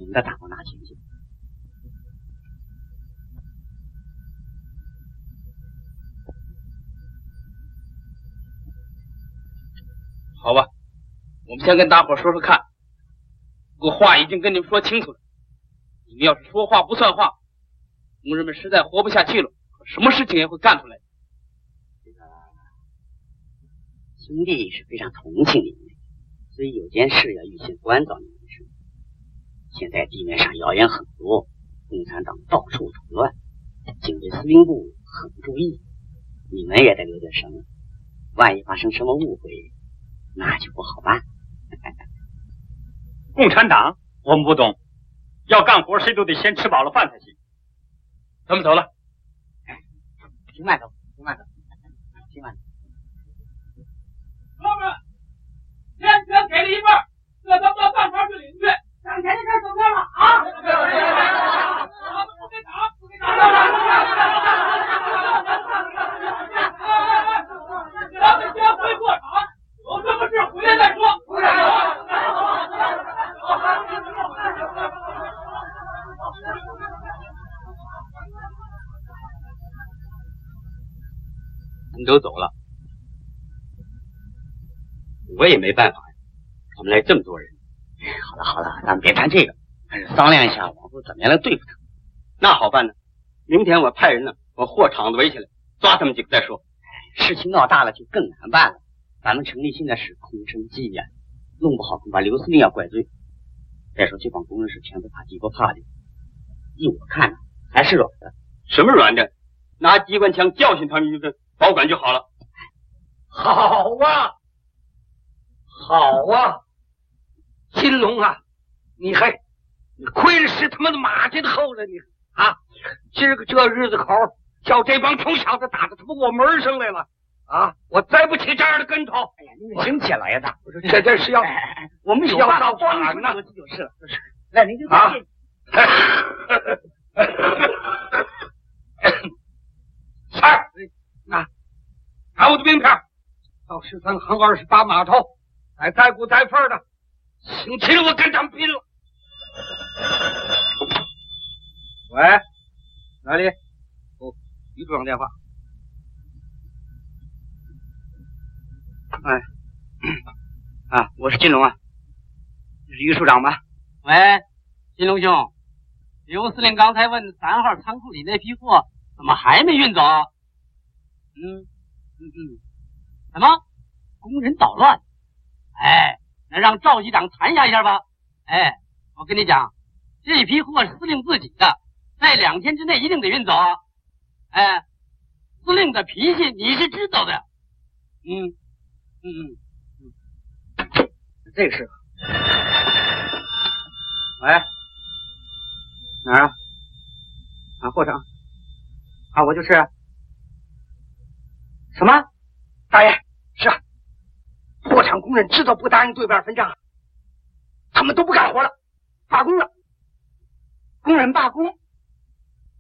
你们的大伙拿钱去。 好吧，我们先跟大伙说说看。我话已经跟你们说清楚了，你们要是说话不算话，工人们实在活不下去了，什么事情也会干出来的。 这个兄弟是非常同情你们的，所以有件事要预先关照你们的。现在地面上谣言很多，共产党到处捣乱，警卫司令部很不注意，你们也得留点神，万一发生什么误会，那就不好办。 共产党我们不懂，要干活谁都得先吃饱了饭才行。 咱们走了。 请慢走，请慢走，请慢走。 哥们，钱全给了一半，这咱们到饭堂去领去。挣钱的事怎么样了啊？我们不给打，不给打！咱们先回过场，有什么事回来再说。 他们都走了，我也没办法呀。他们来这么多人，好了好了，咱们别谈这个，还是商量一下往后怎么样来对付他。那好办呢，明天我派人呢，把货场子围起来，抓他们几个再说。事情闹大了就更难办了。咱们城里现在是空城计呀，弄不好恐怕刘司令要怪罪。再说这帮工人是全不怕地不怕的，依我看呢，还是软的。什么软的？拿机关枪教训他们一顿，保管就好了。 好啊，好啊，金龙啊，你亏了是他妈的马家的后了，你啊，今儿个这日子口，叫这帮穷小子打到他妈我门上来了啊！我栽不起这样的跟头。哎呀，您生气，老爷子，这是要我们要到法呢， 就是了。那您就再见。 三儿，拿我的名片，到13行28码头，带骨带份的，星期六我跟他们拼了。喂，哪里？哦，于处长电话。 哎，我是金龙啊，这是于处长吧？ 喂，金龙兄，刘司令刚才问3号仓库里那批货怎么还没运走？什么？工人捣乱？哎，那让赵局长谈下一下吧。哎，我跟你讲，这批货是司令自己的，在2天之内一定得运走。哎，司令的脾气你是知道的。 这个是。喂，哪儿啊？货场。我就是。什么？ 大爷，是啊，货场工人知道不答应对半分账，他们都不干活了，罢工了。 工人罢工？